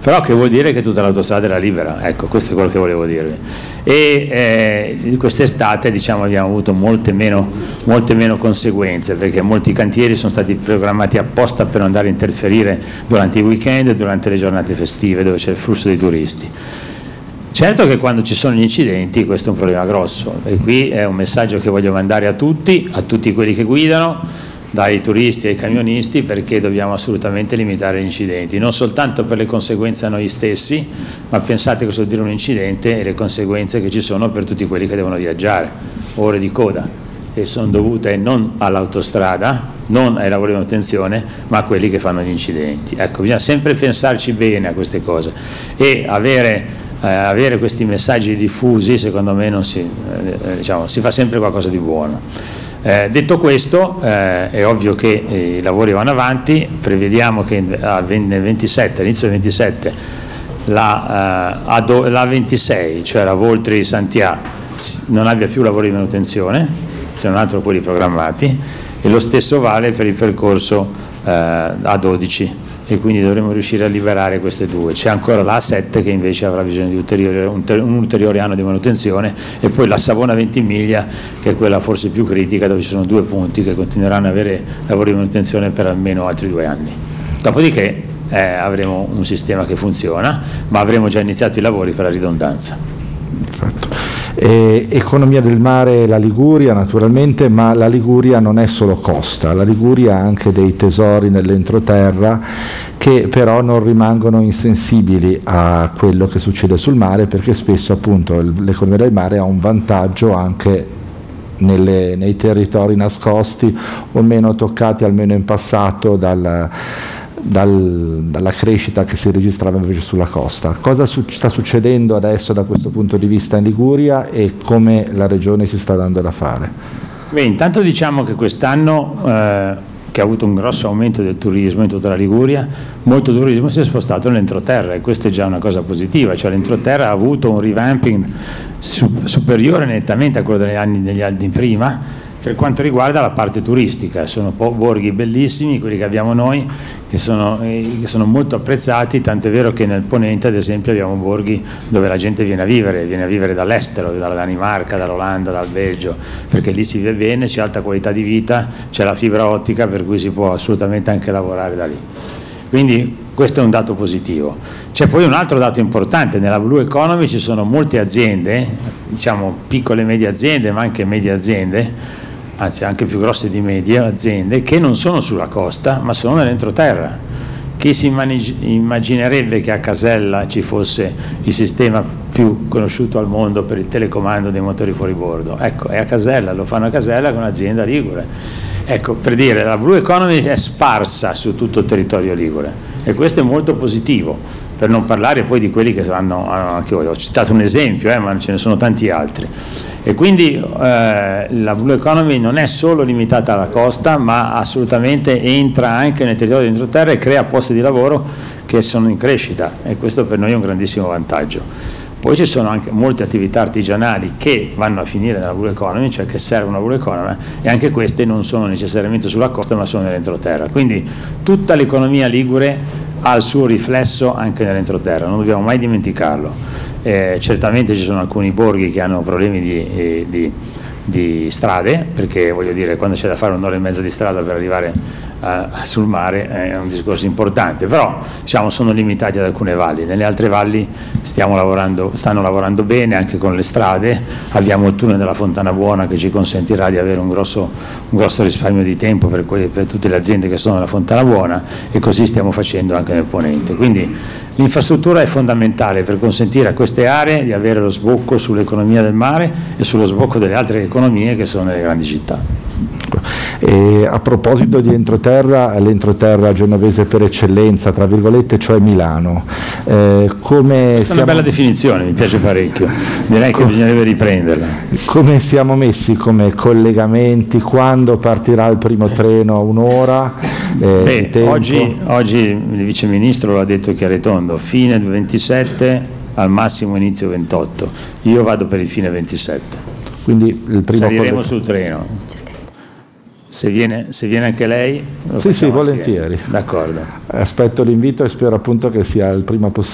però che vuol dire che tutta l'autostrada era libera, ecco, questo è quello che volevo dirvi. E quest'estate, diciamo, abbiamo avuto molte meno conseguenze, perché molti cantieri sono stati programmati apposta per non andare a interferire durante i weekend e durante le giornate festive, dove c'è il flusso di turisti. Certo che quando ci sono gli incidenti questo è un problema grosso, e qui è un messaggio che voglio mandare a tutti quelli che guidano, dai turisti ai camionisti, perché dobbiamo assolutamente limitare gli incidenti, non soltanto per le conseguenze a noi stessi, ma pensate cosa vuol dire un incidente e le conseguenze che ci sono per tutti quelli che devono viaggiare, ore di coda, che sono dovute non all'autostrada, non ai lavori di manutenzione, ma a quelli che fanno gli incidenti. Ecco, bisogna sempre pensarci bene a queste cose, e avere questi messaggi diffusi, secondo me non si fa sempre qualcosa di buono. Detto questo, è ovvio che i lavori vanno avanti. Prevediamo che nel 27, all'inizio del 27, la 26, cioè la Voltri-Santià, non abbia più lavori di manutenzione, se non altro quelli programmati, e lo stesso vale per il percorso A12, e quindi dovremo riuscire a liberare queste due. C'è ancora la A7 che invece avrà bisogno di un ulteriore anno di manutenzione, e poi la Savona Ventimiglia, che è quella forse più critica, dove ci sono due punti che continueranno ad avere lavori di manutenzione per almeno altri 2 anni. Dopodiché avremo un sistema che funziona, ma avremo già iniziato i lavori per la ridondanza. Perfetto. Economia del mare, la Liguria naturalmente, ma la Liguria non è solo costa, la Liguria ha anche dei tesori nell'entroterra che però non rimangono insensibili a quello che succede sul mare, perché spesso appunto l'economia del mare ha un vantaggio anche nei territori nascosti o meno toccati, almeno in passato, dalla crescita che si registrava invece sulla costa. Cosa sta succedendo adesso da questo punto di vista in Liguria, e come la regione si sta dando da fare? Beh, intanto diciamo che quest'anno, che ha avuto un grosso aumento del turismo in tutta la Liguria, molto turismo si è spostato nell'entroterra, e questo è già una cosa positiva, cioè l'entroterra ha avuto un revamping superiore nettamente a quello degli anni prima. Per quanto riguarda la parte turistica, sono borghi bellissimi quelli che abbiamo noi, che sono molto apprezzati, tanto è vero che nel Ponente, ad esempio, abbiamo borghi dove la gente viene a vivere dall'estero, dalla Danimarca, dall'Olanda, dal Belgio, perché lì si vive bene, c'è alta qualità di vita, c'è la fibra ottica, per cui si può assolutamente anche lavorare da lì. Quindi questo è un dato positivo. C'è poi un altro dato importante: nella Blue Economy ci sono molte aziende, diciamo piccole e medie aziende, ma anche medie aziende, anzi anche più grosse di medie aziende, che non sono sulla costa ma sono nell'entroterra. Chi si immaginerebbe che a Casella ci fosse il sistema più conosciuto al mondo per il telecomando dei motori fuoribordo? Ecco, è a Casella, lo fanno a Casella con un'azienda ligure. Ecco, per dire, la Blue Economy è sparsa su tutto il territorio ligure, e questo è molto positivo, per non parlare poi di quelli che hanno anche voi. Ho citato un esempio, ma ce ne sono tanti altri. E quindi la Blue Economy non è solo limitata alla costa, ma assolutamente entra anche nel territorio dell'entroterra e crea posti di lavoro che sono in crescita, e questo per noi è un grandissimo vantaggio. Poi ci sono anche molte attività artigianali che vanno a finire nella Blue Economy, cioè che servono alla Blue Economy, e anche queste non sono necessariamente sulla costa ma sono nell'entroterra. Quindi tutta l'economia ligure ha il suo riflesso anche nell'entroterra, non dobbiamo mai dimenticarlo. Certamente ci sono alcuni borghi che hanno problemi di strade, perché voglio dire, quando c'è da fare 1 ora e mezza di strada per arrivare sul mare è un discorso importante, però diciamo sono limitati ad alcune valli. Nelle altre valli stanno lavorando bene anche con le strade. Abbiamo il tunnel della Fontana Buona che ci consentirà di avere un grosso risparmio di tempo per tutte le aziende che sono nella Fontana Buona, e così stiamo facendo anche nel Ponente. Quindi l'infrastruttura è fondamentale per consentire a queste aree di avere lo sbocco sull'economia del mare e sullo sbocco delle altre economie che sono nelle grandi città. E a proposito di entroterra, l'entroterra genovese per eccellenza, tra virgolette, cioè Milano, come questa è una bella definizione, mi piace parecchio, direi che bisognerebbe riprenderla. Come siamo messi come collegamenti? Quando partirà il primo treno? 1 ora? Oggi il vice ministro l'ha detto chiaro e tondo: fine 27, al massimo inizio 28. Io vado per il fine 27. Quindi il primo saliremo sul treno. Se viene anche lei? Sì, volentieri. D'accordo. Aspetto l'invito e spero appunto che sia il prima possibile.